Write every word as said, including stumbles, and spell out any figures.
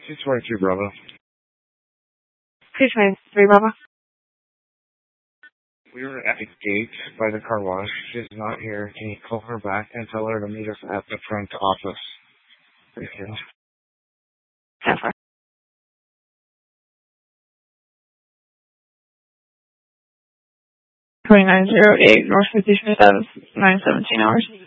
two twenty-two Bravo. two twenty-three Bravo. We were at the gate by the car wash. She's not here. Can you call her back and tell her to meet us at the front office? Thank you. ten four. twenty-nine oh eight North fifty-fifth Ave, nine seventeen hours.